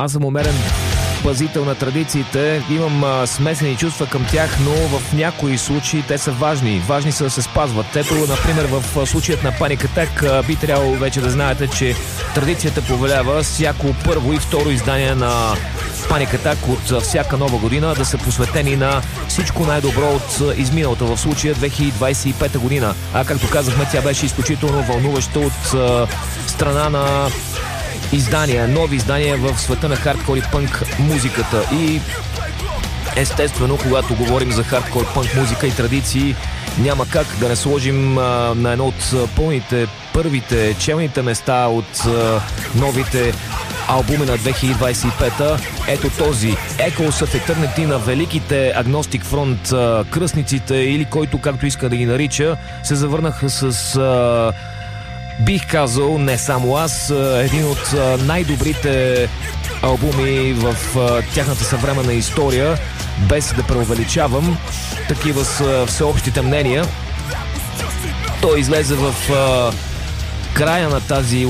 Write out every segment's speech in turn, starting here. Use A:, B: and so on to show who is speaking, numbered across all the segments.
A: Аз съм умерен пазител на традициите, имам смесени чувства към тях, но в някои случаи те са важни. Важни са да се спазват. Ето, например, в случаят на Panic Attack би трябвало вече да знаете, че традицията повелява всяко първо и второ издание на Panic Attack от всяка нова година да са посветени на всичко най-добро от изминалата, в случая 2025 година. А както казахме, тя беше изключително вълнуваща от страна на издания, нови издания в света на хардкор и пънк музиката. И естествено, когато говорим за хардкор, пънк музика и традиции, няма как да не сложим на едно от първите челните места от новите албуми на 2025-та. Ето този Echoes of Eternity на великите Agnostic Front, кръстниците, или който както иска да ги нарича, се завърнаха с бих казал, не само аз, един от най-добрите албуми в тяхната съвременна история, без да преувеличавам. Такива са всеобщите мнения. Той излезе в края на тази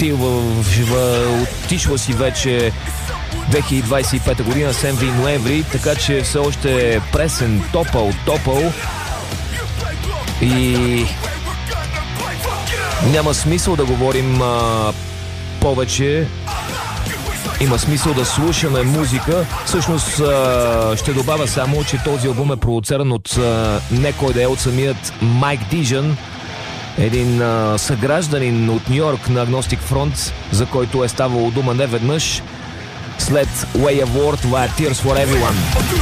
A: отишла си вече 2025 година, септември и ноември, така че все още е пресен, топъл и няма смисъл да говорим повече. Има смисъл да слушаме музика. Всъщност ще добавя само, че този албум е продуциран от не кой да е, от самият Майк Дижън, един съгражданин от Нью-Йорк на Agnostic Front, за който е ставало дума неведнъж. След Way of War, това е Tears for Everyone.